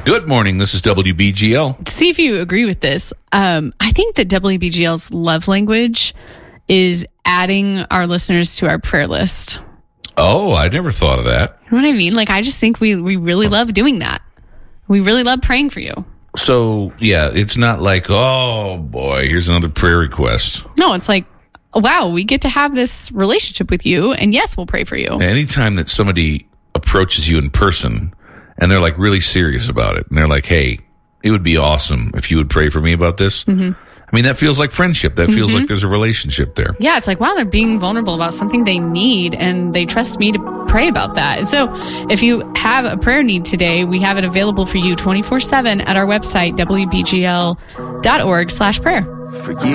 Good morning. This is WBGL. See if you agree with this. I think that WBGL's love language is adding our listeners to our prayer list. Oh, I never thought of that. You know what I mean? Like, I just think we really love doing that. We really love praying for you. So, yeah, it's not like, oh, boy, here's another prayer request. No, it's like, wow, we get to have this relationship with you, and yes, we'll pray for you. Anytime that somebody approaches you in person and they're like really serious about it, and they're like, hey, it would be awesome if you would pray for me about this. Mm-hmm. I mean, that feels like friendship. That feels like there's a relationship there. Yeah, it's like, wow, they're being vulnerable about something they need, and they trust me to pray about that. And so if you have a prayer need today, we have it available for you 24/7 at our website, WBGL.org/prayer.